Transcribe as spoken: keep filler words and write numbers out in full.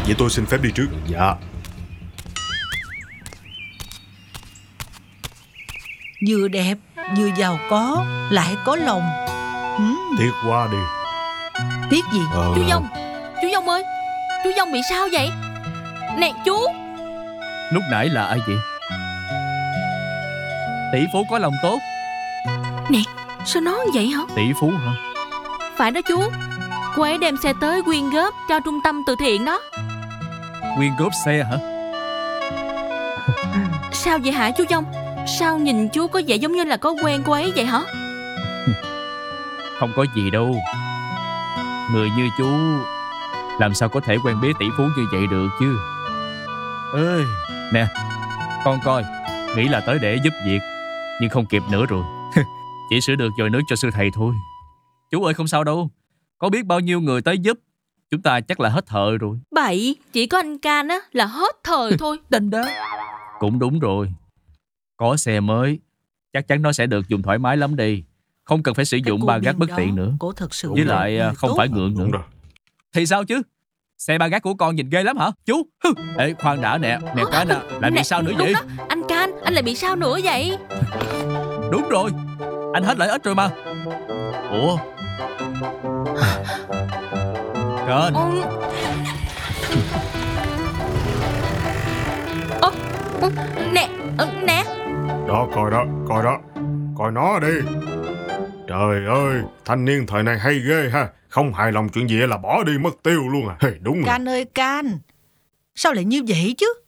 Vậy tôi xin phép đi trước. Dạ. Vừa đẹp, vừa giàu có, lại có lòng. ừ. Tiếc quá đi. Tiếc gì? ờ... Chú Dông, chú Dông ơi, chú Dông bị sao vậy? Nè chú. Lúc nãy là ai vậy? Tỷ phú có lòng tốt. Nè, sao nói vậy hả? Tỷ phú hả? Phải đó chú. Cô ấy đem xe tới quyên góp cho trung tâm từ thiện đó. Quyên góp xe hả? Sao vậy hả chú Dông? Sao nhìn chú có vẻ giống như là có quen cô ấy vậy hả? Không có gì đâu. Người như chú làm sao có thể quen biết tỷ phú như vậy được chứ. Ơi, nè, con coi, nghĩ là tới để giúp việc, nhưng không kịp nữa rồi. Chỉ sửa được dồi nước cho sư thầy thôi. Chú ơi không sao đâu. Có biết bao nhiêu người tới giúp, chúng ta chắc là hết thời rồi. Bậy, chỉ có anh Can á là hết thời thôi. Đinh đó. Cũng đúng rồi. Có xe mới, chắc chắn nó sẽ được dùng thoải mái lắm đi. Không cần phải sử dụng ba gác bất tiện nữa. Cô thật sự Với lại không phải ngượng nữa. rồi. Thì sao chứ? Xe ba gác của con nhìn ghê lắm hả chú? Ê khoan đã nè. Nè cái nè. Lại bị sao nữa vậy? Đó. Anh Can, anh lại bị sao nữa vậy? Đúng rồi, anh hết lợi ích rồi mà. Ủa Kênh. Ừ. Ơ, ừ, nè, ừ, nè. Đó coi đó, coi đó. Coi nó đi. Trời ơi, thanh niên thời này hay ghê ha. Không hài lòng chuyện gì là bỏ đi mất tiêu luôn à. Hey, đúng rồi. Can ơi Can, sao lại như vậy chứ?